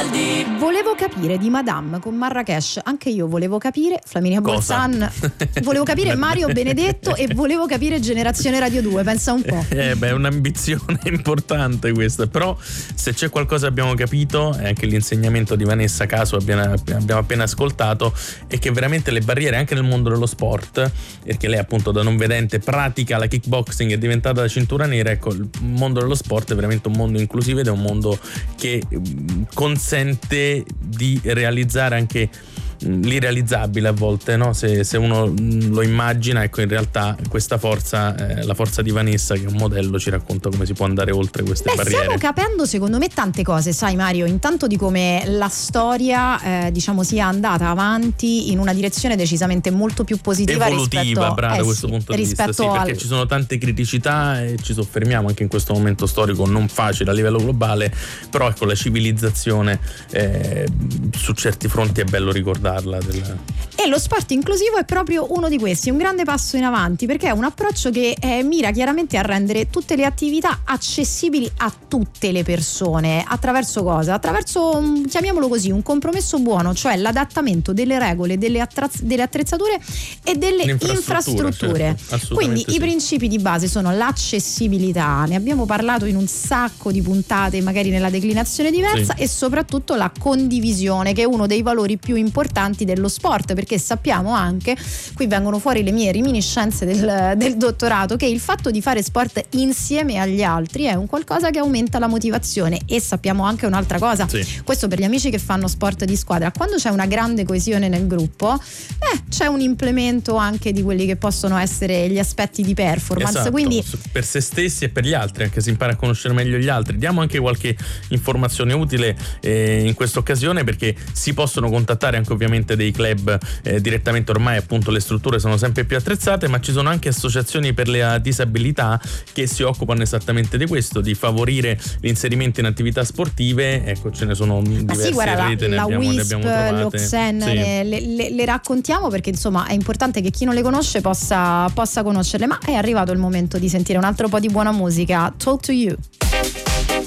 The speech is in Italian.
Soldi. Volevo capire di Madame con Marrakesh, anche io volevo capire Flaminia Bolzan, volevo capire Mario Benedetto e volevo capire Generazione Radio 2, pensa un po'. È un'ambizione importante questa, però se c'è qualcosa che abbiamo capito è anche l'insegnamento di Vanessa Caso abbiamo appena ascoltato, è che veramente le barriere anche nel mondo dello sport, perché lei appunto da non vedente pratica la kickboxing, è diventata la cintura nera, ecco, il mondo dello sport è veramente un mondo inclusivo ed è un mondo che consente di realizzare anche l'irrealizzabile a volte, no? Se uno lo immagina, ecco, in realtà questa forza, la forza di Vanessa, che è un modello, ci racconta come si può andare oltre queste barriere. Stiamo capendo secondo me tante cose, sai Mario, intanto di come la storia diciamo sia andata avanti in una direzione decisamente molto più positiva, evolutiva, rispetto, da questo punto di vista, sì, perché ci sono tante criticità e ci soffermiamo anche in questo momento storico non facile a livello globale, però ecco, la civilizzazione su certi fronti è bello ricordarla. E lo sport inclusivo è proprio uno di questi, un grande passo in avanti, perché è un approccio che mira chiaramente a rendere tutte le attività accessibili a tutte le persone. Attraverso cosa? Attraverso, chiamiamolo così, un compromesso buono, cioè l'adattamento delle regole, delle attrezzature e delle infrastrutture. Certo, quindi sì. I principi di base sono l'accessibilità, ne abbiamo parlato in un sacco di puntate, magari nella declinazione diversa, sì. E soprattutto la condivisione, che è uno dei valori più importanti dello sport, perché sappiamo anche, qui vengono fuori le mie reminiscenze del dottorato, che il fatto di fare sport insieme agli altri è un qualcosa che aumenta la motivazione. E sappiamo anche un'altra cosa, sì. Questo per gli amici che fanno sport di squadra: quando c'è una grande coesione nel gruppo, c'è un implemento anche di quelli che possono essere gli aspetti di performance. Esatto, quindi per se stessi e per gli altri, anche si impara a conoscere meglio gli altri. Diamo anche qualche informazione utile in questa occasione, perché si possono contattare anche ovviamente dei club direttamente, ormai appunto le strutture sono sempre più attrezzate, ma ci sono anche associazioni per la disabilità che si occupano esattamente di questo, di favorire l'inserimento in attività sportive. Ecco, ce ne sono diverse, sì, guarda, rete, la ne WISP, abbiamo trovate. l'Oxen, sì. le raccontiamo, perché insomma è importante che chi non le conosce possa conoscerle. Ma è arrivato il momento di sentire un altro po' di buona musica. Talk to You.